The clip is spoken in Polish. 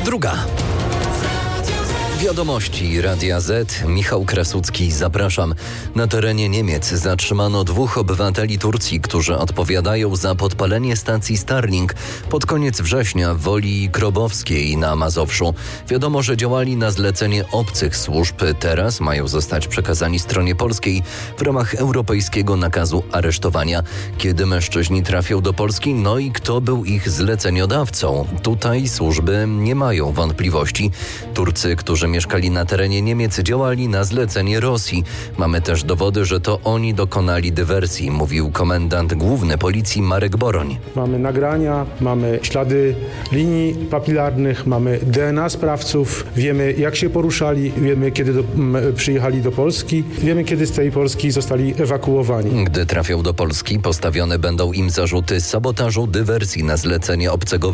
2. Wiadomości Radia Z. Michał Krasucki, zapraszam. Na terenie Niemiec zatrzymano 2 obywateli Turcji, którzy odpowiadają za podpalenie stacji Starlink pod koniec września w Woli Krobowskiej na Mazowszu. Wiadomo, że działali na zlecenie obcych służb. Teraz mają zostać przekazani stronie polskiej w ramach europejskiego nakazu aresztowania. Kiedy mężczyźni trafią do Polski, no i kto był ich zleceniodawcą? Tutaj służby nie mają wątpliwości. Turcy, którzy mieszkali na terenie Niemiec, działali na zlecenie Rosji. Mamy też dowody, że to oni dokonali dywersji, mówił komendant główny policji Marek Boroń. Mamy nagrania, mamy ślady linii papilarnych, mamy DNA sprawców, wiemy jak się poruszali, wiemy kiedy przyjechali do Polski, wiemy kiedy z tej Polski zostali ewakuowani. Gdy trafią do Polski, postawione będą im zarzuty sabotażu, dywersji na zlecenie obcego